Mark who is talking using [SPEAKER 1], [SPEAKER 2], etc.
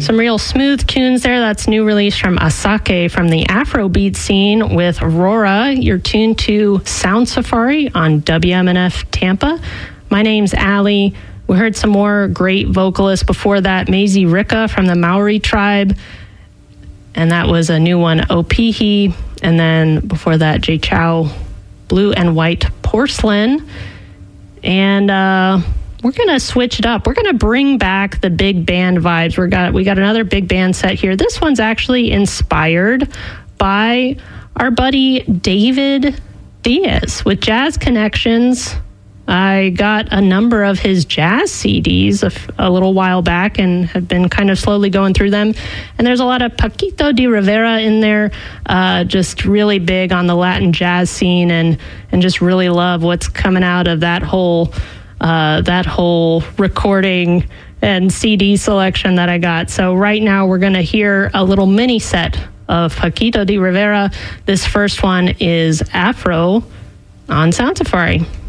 [SPEAKER 1] Some real smooth tunes there. That's new release from Asake from the Afrobeat scene with Aurora. You're tuned to Sound Safari on WMNF Tampa. My name's Allie. We heard some more great vocalists before that. Maisie Rika from the Maori tribe. And that was a new one, Opihi. And then before that, Jay Chow, Blue and White Porcelain. And we're going to switch it up. We're going to bring back the big band vibes. We got another big band set here. This one's actually inspired by our buddy David Diaz with Jazz Connections. I got a number of his jazz CDs a little while back and have been kind of slowly going through them. And there's a lot of Paquito de Rivera in there, just really big on the Latin jazz scene and just really love what's coming out of that whole recording and CD selection that I got. So right now we're going to hear a little mini set of Paquito de Rivera. This first one is Afro on Sound Safari.